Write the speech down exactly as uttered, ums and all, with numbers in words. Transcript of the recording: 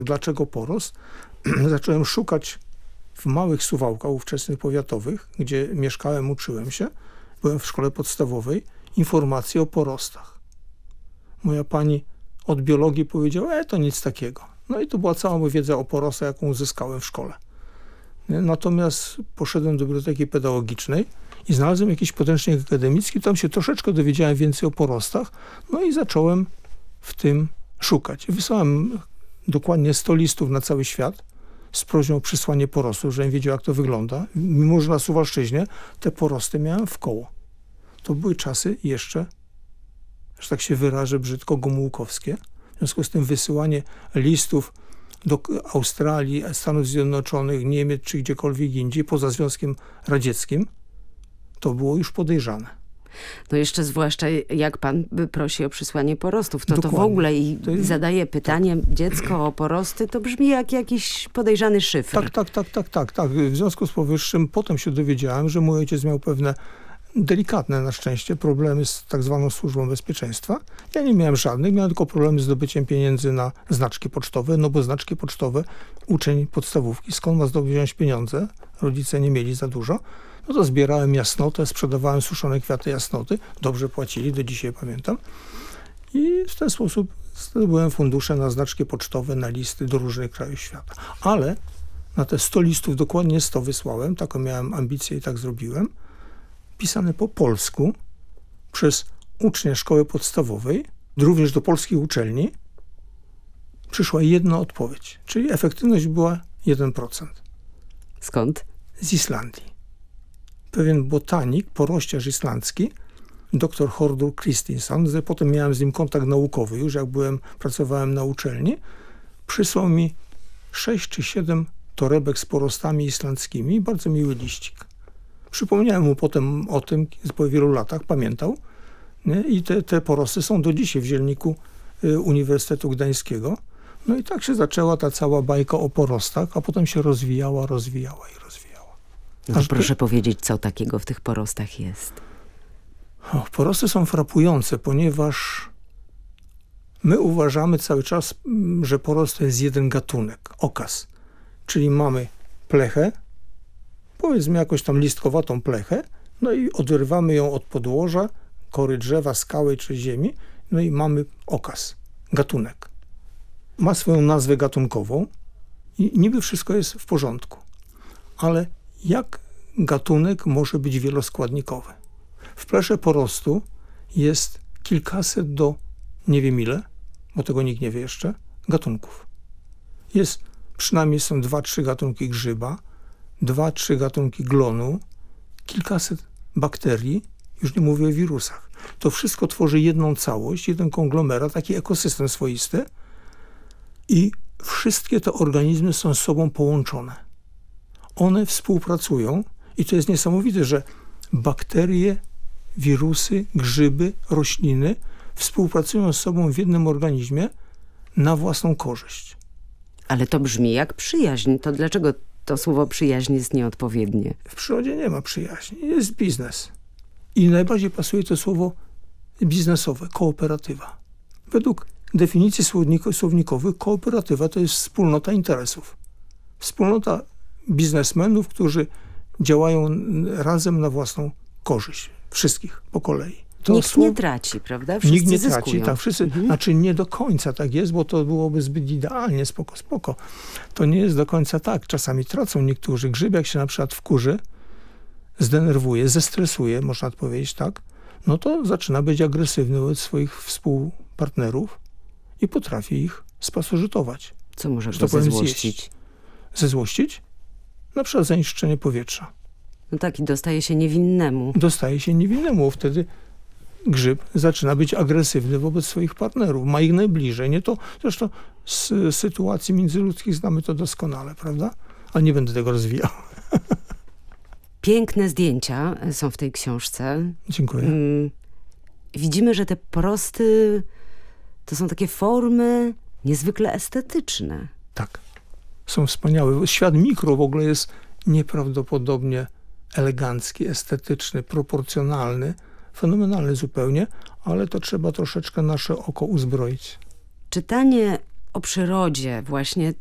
Dlaczego porost? Zacząłem szukać w małych Suwałkach ówczesnych powiatowych, gdzie mieszkałem, uczyłem się, byłem w szkole podstawowej, informacji o porostach. Moja pani od biologii powiedziała, e, to nic takiego. No i to była cała moja wiedza o porostach, jaką uzyskałem w szkole. Natomiast poszedłem do biblioteki pedagogicznej i znalazłem jakiś podręcznik akademicki, tam się troszeczkę dowiedziałem więcej o porostach, no i zacząłem w tym szukać. Wysłałem dokładnie sto listów na cały świat z prośbą o przysłanie porostów, żebym wiedział, jak to wygląda. Mimo że na Suwalszczyźnie te porosty miałem w koło. To były czasy jeszcze, że tak się wyrażę brzydko, gomułkowskie. W związku z tym wysyłanie listów do Australii, Stanów Zjednoczonych, Niemiec czy gdziekolwiek indziej, poza Związkiem Radzieckim, to było już podejrzane. No jeszcze zwłaszcza jak pan prosi o przysłanie porostów, to Dokładnie. to w ogóle i To jest... zadaje pytanie tak. Dziecko o porosty, to brzmi jak jakiś podejrzany szyfr. Tak, tak, tak, tak, tak, tak. W związku z powyższym potem się dowiedziałem, że mój ojciec miał pewne delikatne na szczęście problemy z tak zwaną służbą bezpieczeństwa. Ja nie miałem żadnych, miałem tylko problemy z zdobyciem pieniędzy na znaczki pocztowe, no bo znaczki pocztowe, uczeń podstawówki, skąd ma zdobyć wziąć pieniądze? Rodzice nie mieli za dużo. No to zbierałem jasnotę, sprzedawałem suszone kwiaty jasnoty, dobrze płacili, do dzisiaj pamiętam. I w ten sposób zdobyłem fundusze na znaczki pocztowe, na listy do różnych krajów świata. Ale na te sto listów dokładnie sto wysłałem, taką miałem ambicję i tak zrobiłem, pisane po polsku przez ucznia szkoły podstawowej, również do polskich uczelni, przyszła jedna odpowiedź, czyli efektywność była jeden procent. Skąd? Z Islandii. Pewien botanik, porościarz islandzki, dr Hordur Kristinsson, potem miałem z nim kontakt naukowy, już jak byłem, pracowałem na uczelni, przysłał mi sześć czy siedem torebek z porostami islandzkimi, bardzo miły liścik. Przypomniałem mu potem o tym po wielu latach, pamiętał, nie? I te, te porosty są do dzisiaj w zielniku y, Uniwersytetu Gdańskiego. No i tak się zaczęła ta cała bajka o porostach, a potem się rozwijała, rozwijała i rozwijała. No to Aż proszę ty... powiedzieć, co takiego w tych porostach jest. O, porosty są frapujące, ponieważ my uważamy cały czas, że porost to jest jeden gatunek, okaz. Czyli mamy plechę, powiedzmy jakąś tam listkowatą plechę, no i odrywamy ją od podłoża, kory drzewa, skały czy ziemi, no i mamy okaz, gatunek. Ma swoją nazwę gatunkową i niby wszystko jest w porządku. Ale jak gatunek może być wieloskładnikowy? W plesze porostu jest kilkaset do nie wiem ile, bo tego nikt nie wie jeszcze, gatunków. Jest, przynajmniej są dwa, trzy gatunki grzyba, dwa, trzy gatunki glonu, kilkaset bakterii, już nie mówię o wirusach. To wszystko tworzy jedną całość, jeden konglomerat, taki ekosystem swoisty i wszystkie te organizmy są z sobą połączone. One współpracują i to jest niesamowite, że bakterie, wirusy, grzyby, rośliny współpracują z sobą w jednym organizmie na własną korzyść. Ale to brzmi jak przyjaźń. To dlaczego to słowo przyjaźń jest nieodpowiednie? W przyrodzie nie ma przyjaźni. Jest biznes. I najbardziej pasuje to słowo biznesowe, kooperatywa. Według definicji słownikowych kooperatywa to jest wspólnota interesów. Wspólnota biznesmenów, którzy działają razem na własną korzyść. Wszystkich po kolei. To Nikt słowo... nie traci, prawda? Wszyscy Nikt nie zyskują. traci, tak, wszyscy, mhm. Znaczy nie do końca tak jest, bo to byłoby zbyt idealnie, spoko, spoko. To nie jest do końca tak. Czasami tracą niektórzy. Grzyb jak się na przykład wkurzy, zdenerwuje, zestresuje, można powiedzieć tak, no to zaczyna być agresywny wobec swoich współpartnerów i potrafi ich spasożytować. Co może że go to powiem zezłościć? Zjeść. Zezłościć? Na przykład zanieczyszczenie powietrza. No tak, i dostaje się niewinnemu. Dostaje się niewinnemu. Wtedy grzyb zaczyna być agresywny wobec swoich partnerów. Ma ich najbliżej. Nie to, zresztą z sytuacji międzyludzkich znamy to doskonale, prawda? Ale nie będę tego rozwijał. Piękne zdjęcia są w tej książce. Dziękuję. Widzimy, że te porosty to są takie formy niezwykle estetyczne. Tak. Są wspaniałe. Świat mikro w ogóle jest nieprawdopodobnie elegancki, estetyczny, proporcjonalny, fenomenalny zupełnie, ale to trzeba troszeczkę nasze oko uzbroić. Czytanie o przyrodzie właśnie